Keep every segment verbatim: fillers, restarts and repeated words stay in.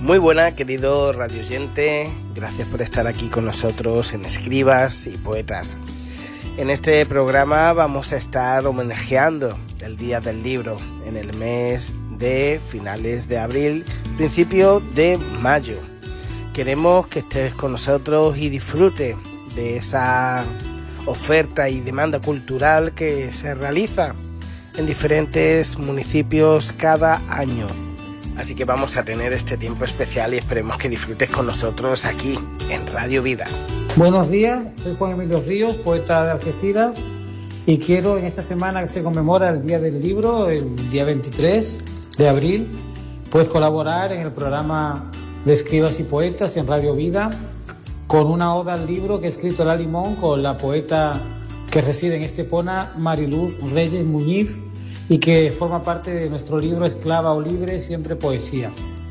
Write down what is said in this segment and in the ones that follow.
Muy buena, querido radioyente, gracias por estar aquí con nosotros en Escribas y Poetas. En este programa vamos a estar homenajeando el Día del Libro en el mes de finales de abril, principio de mayo. Queremos que estés con nosotros y disfrute de esa oferta y demanda cultural que se realiza en diferentes municipios cada año. Así que vamos a tener este tiempo especial y esperemos que disfrutes con nosotros aquí en Radio Vida. Buenos días, soy Juan Emilio Ríos, poeta de Algeciras, y quiero en esta semana que se conmemora el Día del Libro, el día veintitrés de abril, pues colaborar en el programa de Escribas y Poetas en Radio Vida con una oda al libro que he escrito La Limón con la poeta que reside en Estepona, Mariluz Reyes Muñiz, y que forma parte de nuestro libro Esclava o Libre, siempre poesía.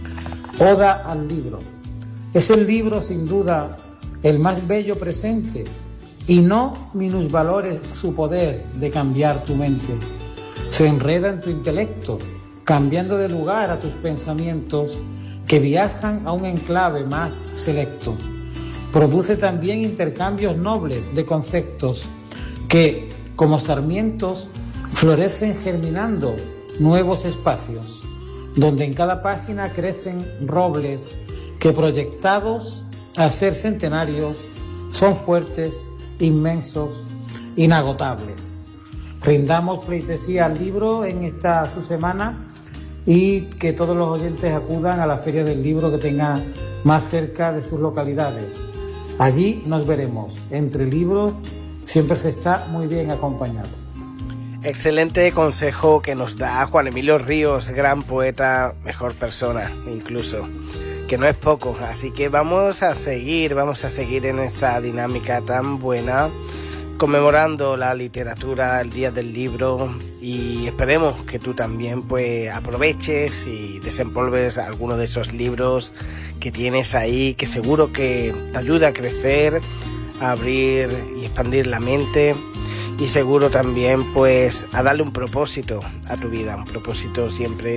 Oda al libro. Es el libro, sin duda, el más bello presente, y no minusvalores su poder de cambiar tu mente. Se enreda en tu intelecto, cambiando de lugar a tus pensamientos, que viajan a un enclave más selecto. Produce también intercambios nobles de conceptos, que, como sarmientos, florecen germinando nuevos espacios, donde en cada página crecen robles que, proyectados a ser centenarios, son fuertes, inmensos, inagotables. Rindamos pleitesía al libro en esta su semana y que todos los oyentes acudan a la Feria del Libro que tenga más cerca de sus localidades. Allí nos veremos. Entre libros siempre se está muy bien acompañado. Excelente consejo que nos da Juan Emilio Ríos, gran poeta, mejor persona incluso, que no es poco. Así que vamos a seguir, vamos a seguir en esta dinámica tan buena, conmemorando la literatura, el Día del Libro, y esperemos que tú también pues aproveches y desempolves alguno de esos libros que tienes ahí, que seguro que te ayuda a crecer, a abrir y expandir la mente. Y seguro también pues a darle un propósito a tu vida, un propósito siempre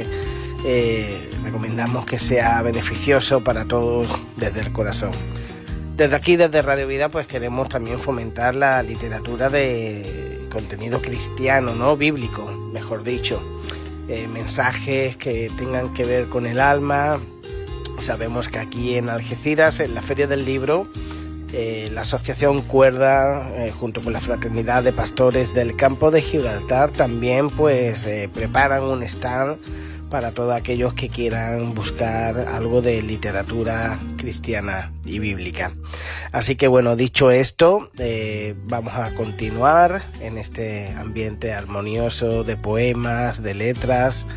eh, recomendamos que sea beneficioso para todos desde el corazón. Desde aquí, desde Radio Vida, pues queremos también fomentar la literatura de contenido cristiano, ¿no? Bíblico, mejor dicho. Eh, mensajes que tengan que ver con el alma. Sabemos que aquí en Algeciras, en la Feria del Libro, Eh, la Asociación Cuerda, eh, junto con la Fraternidad de Pastores del Campo de Gibraltar, también pues eh, preparan un stand para todos aquellos que quieran buscar algo de literatura cristiana y bíblica. Así que bueno, dicho esto, eh, vamos a continuar en este ambiente armonioso de poemas, de letras,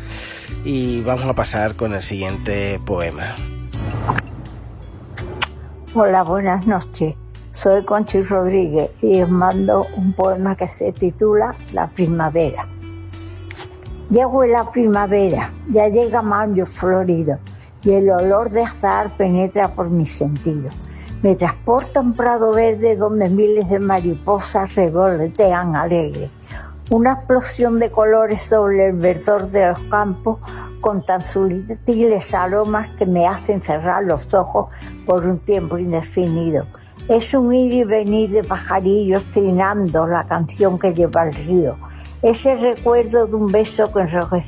y vamos a pasar con el siguiente poema. Hola, buenas noches. Soy Conchi Rodríguez y os mando un poema que se titula La primavera. Ya huele la primavera, ya llega mayo florido y el olor de azahar penetra por mis sentidos. Me transporta a un prado verde donde miles de mariposas revolotean alegres. Una explosión de colores sobre el verdor de los campos con tan sutiles aromas que me hacen cerrar los ojos por un tiempo indefinido. Es un ir y venir de pajarillos trinando la canción que lleva el río. Es el recuerdo de un beso que enrojece